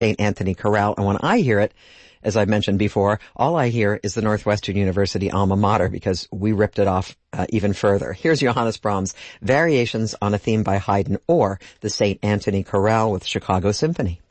St. Anthony Chorale. And when I hear it, as I've mentioned before, all I hear is the Northwestern University alma mater because we ripped it off even further. Here's Johannes Brahms' Variations on a Theme by Haydn or the St. Anthony Chorale with Chicago Symphony.